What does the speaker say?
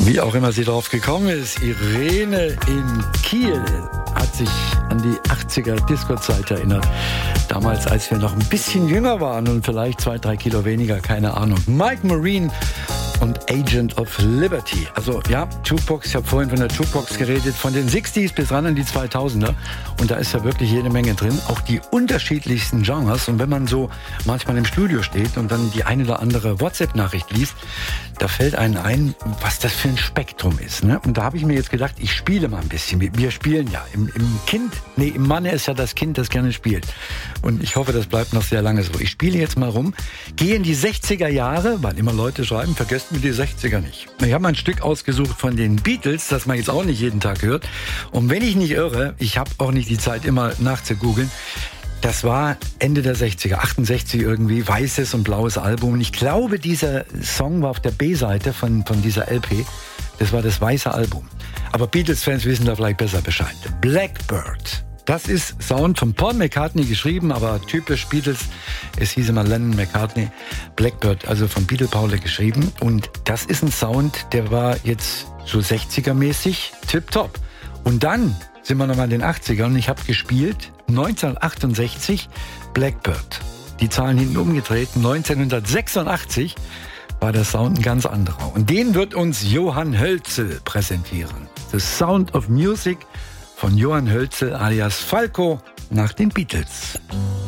Wie auch immer sie drauf gekommen ist, Irene in Kiel hat sich an die 80er Disco-Zeit erinnert. Damals, als wir noch ein bisschen jünger waren und vielleicht 2-3 Kilo weniger, keine Ahnung. Mike Marine und Agent of Liberty. Also ja, Jukebox, ich habe vorhin von der Jukebox geredet, von den 60s bis ran in die 2000er. Und da ist ja wirklich jede Menge drin, auch die unterschiedlichsten Genres. Und wenn man so manchmal im Studio steht und dann die eine oder andere WhatsApp-Nachricht liest, da fällt einem ein, was das für ein Spektrum ist. Ne? Und da habe ich mir jetzt gedacht, ich spiele mal ein bisschen. Wir spielen ja. Im Manne ist ja das Kind, das gerne spielt. Und ich hoffe, das bleibt noch sehr lange so. Ich spiele jetzt mal rum, gehe in die 60er Jahre, weil immer Leute schreiben, vergesst mir die 60er nicht. Ich habe mal ein Stück ausgesucht von den Beatles, das man jetzt auch nicht jeden Tag hört. Und wenn ich nicht irre, ich habe auch nicht die Zeit immer nachzugoogeln, das war Ende der 60er, 68 irgendwie, weißes und blaues Album. Und ich glaube, dieser Song war auf der B-Seite von dieser LP. Das war das weiße Album. Aber Beatles-Fans wissen da vielleicht besser Bescheid. Blackbird. Das ist Sound von Paul McCartney geschrieben, aber typisch Beatles. Es hieß immer Lennon McCartney. Blackbird, also von Beatle Paul geschrieben. Und das ist ein Sound, der war jetzt so 60er-mäßig tipptopp. Und dann sind wir nochmal in den 80ern und ich habe gespielt 1968 Blackbird. Die Zahlen hinten umgedreht. 1986 war der Sound ein ganz anderer. Und den wird uns Johann Hölzel präsentieren. The Sound of Music von Johann Hölzel alias Falco nach den Beatles.